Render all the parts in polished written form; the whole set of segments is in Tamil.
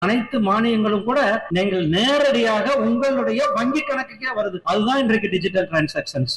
அனைத்து மானியங்களும் கூட நீங்கள் நேரடியாக உங்களுடைய வங்கி கணக்குக்கே வருது. அதுதான் இன்றைக்கு டிஜிட்டல் டிரான்சாக்ஷன்ஸ்.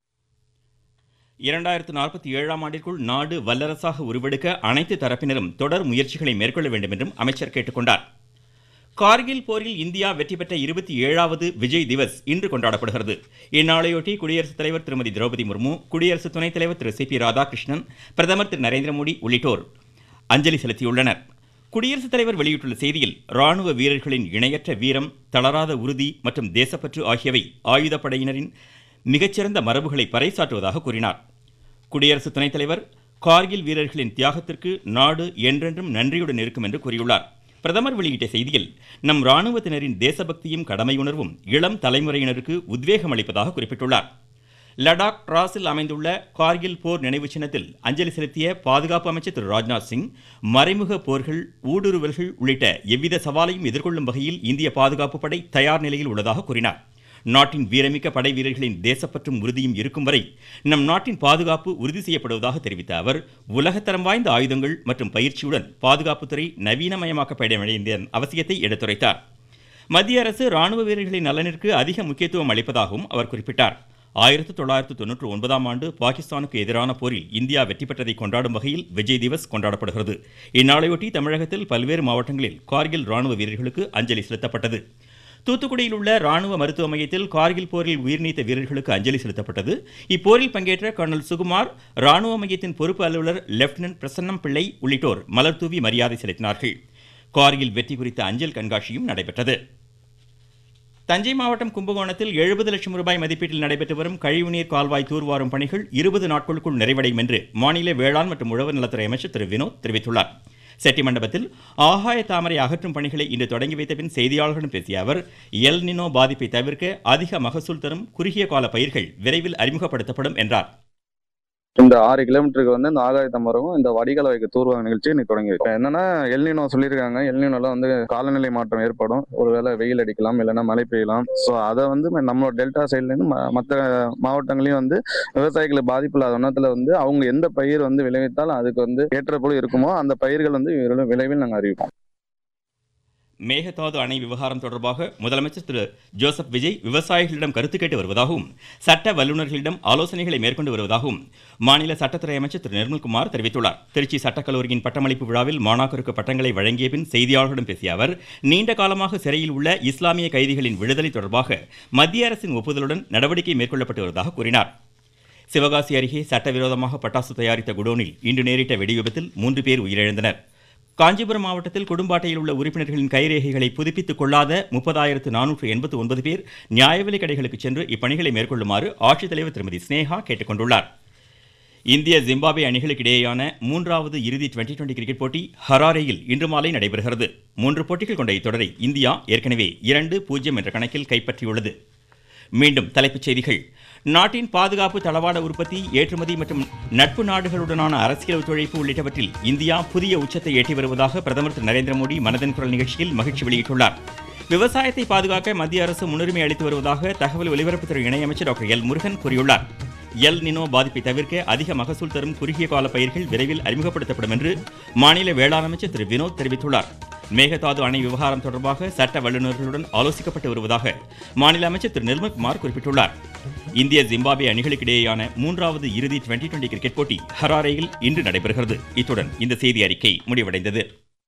2047ஆம் ஆண்டிற்குள் நாடு வல்லரசாக உருவெடுக்க அனைத்து தரப்பினரும் தொடர் முயற்சிகளை மேற்கொள்ள வேண்டும் என்றும் அமைச்சர் கேட்டுக்கொண்டார். கார்கில் போரில் இந்தியா வெற்றி பெற்ற 27வது விஜய் திவஸ் இன்று கொண்டாடப்படுகிறது. இந்நாளையொட்டி குடியரசுத் தலைவர் திருமதி திரௌபதி முர்மு, குடியரசு துணைத் தலைவர் திரு சி பி ராதாகிருஷ்ணன், பிரதமர் திரு நரேந்திர மோடி உள்ளிட்டோர் அஞ்சலி செலுத்தியுள்ளனர். குடியரசுத் தலைவர் வெளியிட்டுள்ள செய்தியில், ராணுவ வீரர்களின் இணையற்ற வீரம், தளராத உறுதி மற்றும் தேசப்பற்று ஆகியவை ஆயுதப்படையினரின் மிகச்சிறந்த மரபுகளை பறைசாற்றுவதாக கூறினார். குடியரசு துணைத் தலைவர் கார்கில் வீரர்களின் தியாகத்திற்கு நாடு என்றென்றும் நன்றியுடன் இருக்கும் என்று கூறியுள்ளார். பிரதமர் வெளியிட்ட செய்தியில், நம் ராணுவத்தினரின் தேசபக்தியும் கடமையுணர்வும் இளம் தலைமுறையினருக்கு உத்வேகம் அளிப்பதாக குறிப்பிட்டுள்ளார். லடாக் டிராஸில் அமைந்துள்ள கார்கில் போர் நினைவு சின்னத்தில் அஞ்சலி செலுத்திய பாதுகாப்பு அமைச்சர் திரு ராஜ்நாத் சிங், மறைமுக போர்கள், ஊடுருவல்கள் உள்ளிட்ட எவ்வித சவாலையும் எதிர்கொள்ளும் வகையில் இந்திய பாதுகாப்பு படை தயார் நிலையில் உள்ளதாக கூறினார். நாட்டின் வீரமிக்க படை வீரர்களின் தேசப்பற்றும் உறுதியும் இருக்கும் வரை நம் நாட்டின் பாதுகாப்பு உறுதி செய்யப்படுவதாக தெரிவித்த அவர், உலகத்தரம் வாய்ந்த ஆயுதங்கள் மற்றும் பயிற்சியுடன் பாதுகாப்புத்துறை நவீனமயமாக்கப்பட வேண்டியதன் அவசியத்தை எடுத்துரைத்தார். மத்திய அரசு ராணுவ வீரர்களின் நலனிற்கு அதிக முக்கியத்துவம் அளிப்பதாகவும் அவர் குறிப்பிட்டார். 1999ஆம் ஆண்டு பாகிஸ்தானுக்கு எதிரான போரில் இந்தியா வெற்றி பெற்றதை கொண்டாடும் வகையில் விஜய் திவஸ் கொண்டாடப்படுகிறது. இந்நாளையொட்டி தமிழகத்தில் பல்வேறு மாவட்டங்களில் கார்கில் ராணுவ வீரர்களுக்கு அஞ்சலி செலுத்தப்பட்டது. தூத்துக்குடியில் உள்ள ராணுவ மருத்துவ மையத்தில் கார்கில் போரில் உயிர்நீத்த வீரர்களுக்கு அஞ்சலி செலுத்தப்பட்டது. இப்போரில் பங்கேற்ற கர்னல் சுகுமார், ராணுவ மையத்தின் பொறுப்பு அலுவலர் லெப்டினன்ட் பிரசன்னம் பிள்ளை உள்ளிட்டோர் மலர்தூவி மரியாதை செலுத்தினார்கள். கார்கில் வெற்றி குறித்த அஞ்சல் கண்காட்சியும் நடைபெற்றது. தஞ்சை மாவட்டம் கும்பகோணத்தில் 70 லட்சம் ரூபாய் மதிப்பீட்டில் நடைபெற்று வரும் கழிவுநீர் கால்வாய் தூர்வாரும் பணிகள் 20 நாட்களுக்குள் நிறைவடையும் என்று மாநில வேளாண் மற்றும் உழவர் நலத்துறை அமைச்சர் திரு வினோத் தெரிவித்துள்ளார். செட்டிமண்டபத்தில் ஆகாய தாமரை அகற்றும் பணிகளை இன்று தொடங்கி வைத்த பின் செய்தியாளர்களிடம் பேசிய அவர், எல் நினோ பாதிப்பை தவிர்க்க அதிக மகசூல் தரும் குறுகிய கால பயிர்கள் விரைவில் அறிமுகப்படுத்தப்படும் என்றார். இந்த 6 கிலோமீட்டருக்கு இந்த ஆகாய தாமரையும் இந்த வடிகால் வைக்க தூர்வாங்க நிகழ்ச்சி இன்னைக்கு தொடங்கி வைக்கும். என்னன்னா எல்னினோ சொல்லியிருக்காங்க. எல்னினோல காலநிலை மாற்றம் ஏற்படும். ஒருவேளை வெயில் அடிக்கலாம், இல்லைன்னா மழை பெய்யலாம். ஸோ அதை நம்மளோட டெல்டா சைட்லேருந்து மற்ற மாவட்டங்களையும் விவசாயிகளுக்கு பாதிப்பு இல்லாத வண்ணத்தில் அவங்க எந்த பயிர் விளைவித்தாலும் அதுக்கு ஏற்ற போல இருக்குமோ அந்த பயிர்கள் விளைவில் நாங்கள் அறிவிப்போம். மேகதாது அணை விவகாரம் தொடர்பாக முதலமைச்சர் திரு ஜோசப் விஜய் விவசாயிகளிடம் கருத்து கேட்டு வருவதாகவும், சட்ட வல்லுநர்களிடம் ஆலோசனைகளை மேற்கொண்டு வருவதாகவும் மாநில சட்டத்துறை அமைச்சர் திரு நிர்மல்குமார் தெரிவித்துள்ளார். திருச்சி சட்டக்கல்லூரியின் பட்டமளிப்பு விழாவில் மாணாக்கருக்கு பட்டங்களை வழங்கிய பின் செய்தியாளர்களிடம் பேசிய அவர், நீண்ட காலமாக சிறையில் உள்ள இஸ்லாமிய கைதிகளின் விடுதலை தொடர்பாக மத்திய அரசின் ஒப்புதலுடன் நடவடிக்கை மேற்கொள்ளப்பட்டு வருவதாக கூறினார். சிவகாசி அருகே சட்டவிரோதமாக பட்டாசு தயாரித்த குடோனில் இன்று நேரிட்ட வெடிவிபத்தில் 3 பேர் உயிரிழந்தனர். காஞ்சிபுரம் மாவட்டத்தில் குடும்பாட்டையில் உள்ள உறுப்பினர்களின் கைரேகைகளை புதுப்பித்துக் கொள்ளாத 30,489 பேர் நியாய விலைக் கடைகளுக்கு சென்று இப்பணிகளை மேற்கொள்ளுமாறு ஆட்சித்தலைவர் திருமதி ஸ்னேகா கேட்டுக்கொண்டுள்ளார். இந்திய ஜிம்பாப்வே அணிகளுக்கு இடையேயான 3வது இறுதி டுவெண்டி கிரிக்கெட் போட்டி ஹராரேயில் இன்று மாலை நடைபெறுகிறது. 3 போட்டிகள் கொண்ட இத்தொடரை இந்தியா ஏற்கனவே 2-0 என்ற கணக்கில் கைப்பற்றியுள்ளது. மீண்டும் தலைப்புச் செய்திகள். நாட்டின் பாதுகாப்பு தளவாட உற்பத்தி, ஏற்றுமதி மற்றும் நட்பு நாடுகளுடனான அரசியல் ஒத்துழைப்பு உள்ளிட்டவற்றில் இந்தியா புதிய உச்சத்தை எட்டி வருவதாக பிரதமர் திரு நரேந்திர மோடி மனதின் குரல் நிகழ்ச்சியில் மகிழ்ச்சி வெளியிட்டுள்ளார். விவசாயத்தை பாதுகாக்க மத்திய அரசு முன்னுரிமை அளித்து வருவதாக தகவல் ஒலிபரப்புத்துறை இணையமைச்சர் டாக்டர் எல் முருகன் கூறியுள்ளார். எல் நினோ பாதிப்பை தவிர்க்க அதிக மகசூல் தரும் குறுகிய கால பயிர்கள் விரைவில் அறிமுகப்படுத்தப்படும் என்று மாநில வேளாண் அமைச்சர் திரு வினோத் தெரிவித்துள்ளார். மேகதாது அணை விவகாரம் தொடர்பாக சட்ட வல்லுநர்களுடன் ஆலோசிக்கப்பட்டு வருவதாக மாநில அமைச்சர் திரு நிர்மல்குமார் குறிப்பிட்டுள்ளார். இந்திய ஜிம்பாப்வே அணிகளுக்கு இடையேயான 3வது இறுதி டுவெண்டி கிரிக்கெட் போட்டி ஹராரேயில் இன்று நடைபெறுகிறது. இத்துடன் இந்த செய்தி அறிக்கை முடிவடைந்தது.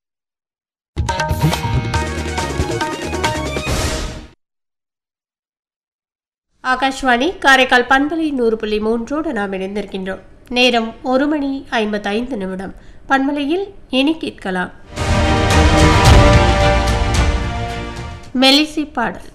ஆகாஷ்வாணி காரைக்கால் பண்பலை 100.3 நாம் இணைந்திருக்கின்றோம். நேரம் 1:55. பண்பலையில் இனி கேட்கலாம் மெல்லிசை பாடல்.